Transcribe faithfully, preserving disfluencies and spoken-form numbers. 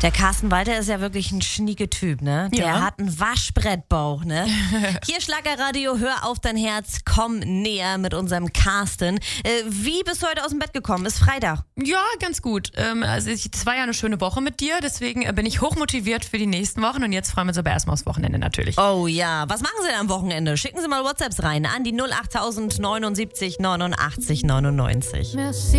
Der Carsten Walter ist ja wirklich ein schnieke Typ, ne? Der Ja. hat einen Waschbrettbauch, ne? Hier Schlagerradio, hör auf dein Herz, komm näher mit unserem Carsten. Äh, wie bist du heute aus dem Bett gekommen? Ist Freitag. Ja, ganz gut. Ähm, also ich, es war ja eine schöne Woche mit dir, deswegen äh, bin ich hochmotiviert für die nächsten Wochen und jetzt freuen wir uns aber erstmal aufs Wochenende natürlich. Oh ja, was machen Sie denn am Wochenende? Schicken Sie mal WhatsApps rein an die null acht neunundsiebzig neunundachtzig neunundneunzig.